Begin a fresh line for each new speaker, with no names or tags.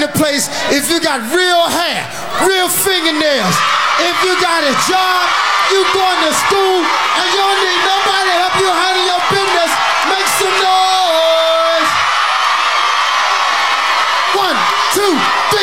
that place if you got real hair, real fingernails. If you got a job, you going